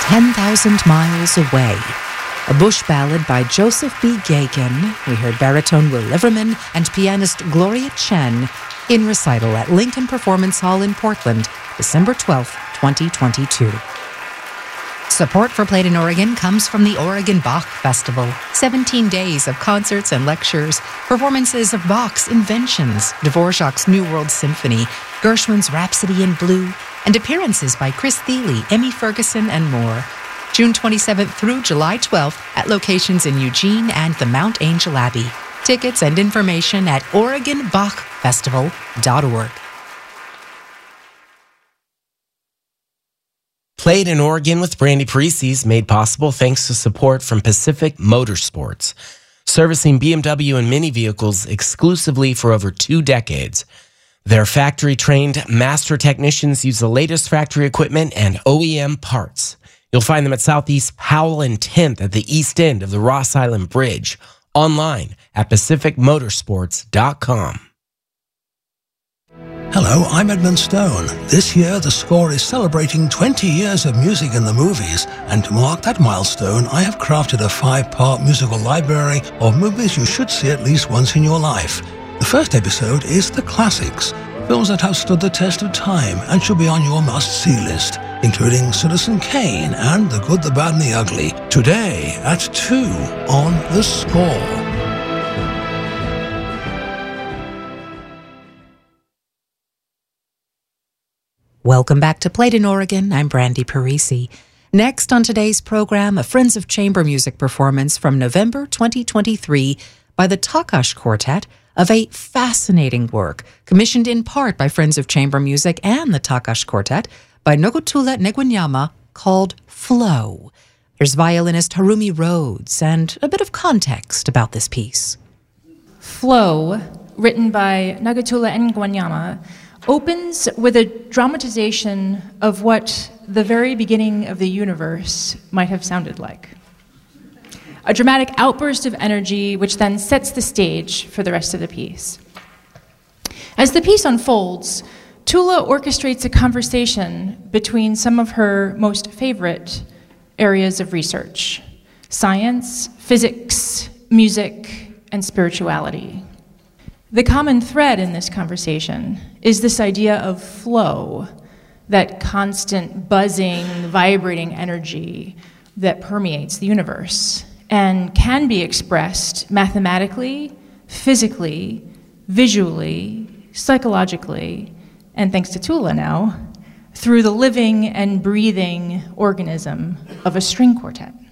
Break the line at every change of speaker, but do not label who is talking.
10,000 Miles Away, a Bush ballad by Joseph B. Gagan. We heard baritone Will Liverman and pianist Gloria Chen in recital at Lincoln Performance Hall in Portland, December 12, 2022. Support for Played in Oregon comes from the Oregon Bach Festival. 17 days of concerts and lectures, performances of Bach's Inventions, Dvorak's New World Symphony, Gershwin's Rhapsody in Blue, and appearances by Chris Thile, Emmy Ferguson, and more. June 27th through July 12th at locations in Eugene and the Mount Angel Abbey. Tickets and information at OregonBachFestival.org.
Played in Oregon with Brandy Parisi is made possible thanks to support from Pacific Motorsports, servicing BMW and Mini vehicles exclusively for over 2 decades. Their factory-trained master technicians use the latest factory equipment and OEM parts. You'll find them at Southeast Powell and 10th at the east end of the Ross Island Bridge. Online at PacificMotorsports.com.
Hello, I'm Edmund Stone. This year, the score is celebrating 20 years of music in the movies, and to mark that milestone, I have crafted a 5-part musical library of movies you should see at least once in your life. The first episode is The Classics, films that have stood the test of time and should be on your must-see list, including Citizen Kane and The Good, the Bad and the Ugly. Today at 2 on The Score.
Welcome back to Played in Oregon. I'm Brandy Parisi. Next on today's program, a Friends of Chamber Music performance from November 2023 by the Takash Quartet of a fascinating work commissioned in part by Friends of Chamber Music and the Takash Quartet by Nogotula Negwanyama called Flow. There's violinist Harumi Rhodes and a bit of context about this piece.
Flow, written by Nogotula Negwanyama, opens with a dramatization of what the very beginning of the universe might have sounded like. A dramatic outburst of energy which then sets the stage for the rest of the piece. As the piece unfolds, Tula orchestrates a conversation between some of her most favorite areas of research: science, physics, music, and spirituality. The common thread in this conversation is this idea of flow, that constant buzzing, vibrating energy that permeates the universe and can be expressed mathematically, physically, visually, psychologically, and thanks to Tula now, through the living and breathing organism of a string quartet.